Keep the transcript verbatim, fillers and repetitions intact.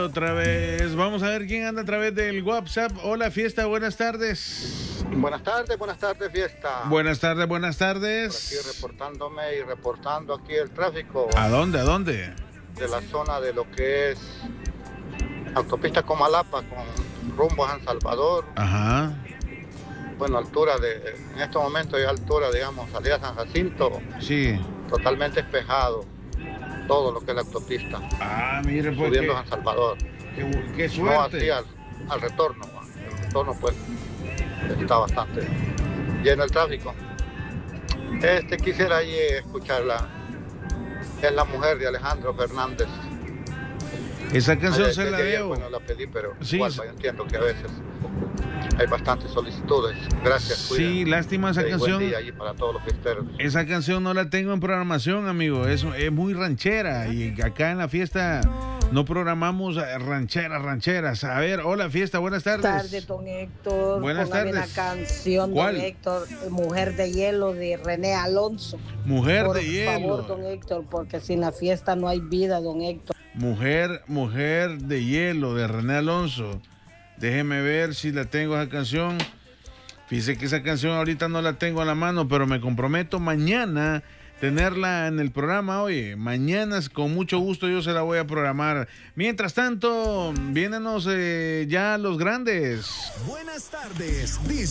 otra vez. Vamos a ver quién anda a través del WhatsApp. Hola, Fiesta, buenas tardes. Buenas tardes, buenas tardes, Fiesta. Buenas tardes, buenas Por tardes. aquí reportándome y reportando aquí el tráfico ¿A dónde, a dónde? de la zona de lo que es autopista Comalapa con rumbo a San Salvador. Ajá. Bueno, altura de, en estos momentos hay altura, digamos, salida a San Jacinto, Sí. totalmente despejado, todo lo que es la autopista, Ah, mire, pues subiendo a qué, San Salvador. qué, qué No así suerte. al, al retorno, el retorno pues está bastante lleno el tráfico. Este quisiera ahí escucharla, es La Mujer de Alejandro Fernández. Esa canción Ay, se desde la ayer, debo. Bueno, la pedí, pero Sí, igual, sí. yo entiendo que a veces hay bastantes solicitudes. Gracias, Sí, cuiden. lástima esa Eh, canción. Buen día ahí para todos los fiesteros. Esa canción no la tengo en programación, amigo. Es, es muy ranchera. Y acá en la fiesta no programamos eh, rancheras, rancheras. A ver, hola, Fiesta, buenas tardes. Buenas tardes, don Héctor. Buenas Póngame tardes. una canción, ¿Cuál? don Héctor, Mujer de Hielo de René Alonso. Mujer Por de hielo. favor, don Héctor, porque sin la fiesta no hay vida, don Héctor. Mujer, mujer de hielo de René Alonso. Déjeme ver si la tengo esa canción. Fíjese que esa canción ahorita no la tengo a la mano, pero me comprometo mañana tenerla en el programa. Oye, mañana con mucho gusto yo se la voy a programar. Mientras tanto, viéndonos eh, ya los grandes. Buenas tardes,